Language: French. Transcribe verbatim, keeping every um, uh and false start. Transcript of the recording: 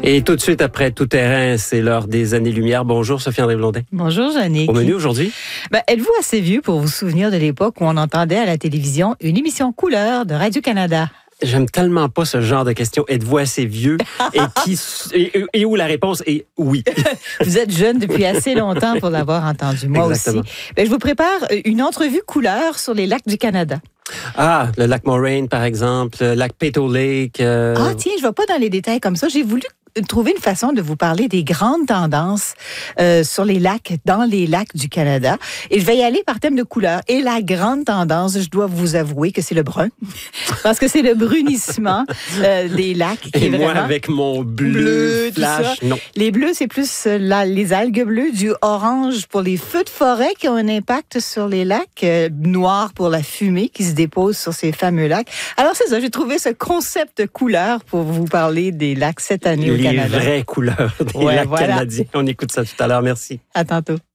Et tout de suite après Tout terrain, c'est l'heure des années-lumière. Bonjour Sophie-André Blondin. Bonjour Jannick. Au menu aujourd'hui? Ben, êtes-vous assez vieux pour vous souvenir de l'époque où on entendait à la télévision une émission couleur de Radio-Canada? J'aime tellement pas ce genre de questions. Êtes-vous assez vieux? et, qui, et, et où la réponse est oui. Vous êtes jeune depuis assez longtemps pour l'avoir entendu. Moi Exactement. aussi. Ben, je vous prépare une entrevue couleur sur les lacs du Canada. Ah, le lac Moraine, par exemple, le lac Peyto Lake. Euh... Ah, tiens, je ne vais pas dans les détails comme ça. J'ai voulu trouver une façon de vous parler des grandes tendances euh, sur les lacs, dans les lacs du Canada. Et je vais y aller par thème de couleur. Et la grande tendance, je dois vous avouer que c'est le brun. Parce que c'est le brunissement euh, des lacs. Qui Et est moi, vraiment avec mon bleu, bleu, flash, non. Les bleus, c'est plus euh, la, les algues bleues, du orange pour les feux de forêt qui ont un impact sur les lacs, euh, noir pour la fumée qui se dépose sur ces fameux lacs. Alors c'est ça, j'ai trouvé ce concept de couleur pour vous parler des lacs cette année au Les Canada. vraies couleurs des Ouais, lacs voilà. canadiens. On écoute ça tout à l'heure. Merci. À tantôt.